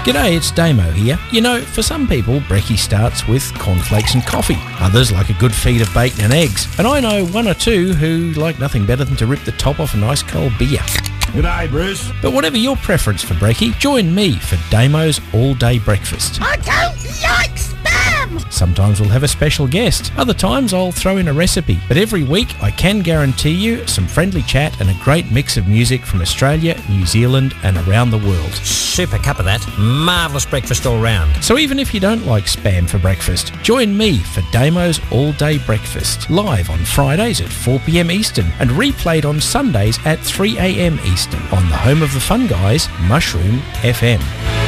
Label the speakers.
Speaker 1: G'day, it's Damo here. You know, for some people, brekkie starts with cornflakes and coffee. Others like a good feed of bacon and eggs. And I know one or two who like nothing better than to rip the top off a nice cold beer.
Speaker 2: G'day, Bruce.
Speaker 1: But whatever your preference for brekkie, join me for Damo's all-day breakfast.
Speaker 3: I don't like spam!
Speaker 1: Sometimes we'll have a special guest. Other times I'll throw in a recipe. But every week I can guarantee you some friendly chat and a great mix of music from Australia, New Zealand and around the world.
Speaker 4: Super cup of that. Marvellous breakfast all round.
Speaker 1: So even if you don't like spam for breakfast, join me for Damo's all-day breakfast. Live on Fridays at 4 p.m. Eastern and replayed on Sundays at 3 a.m. Eastern on the home of the fun guys, Mushroom FM.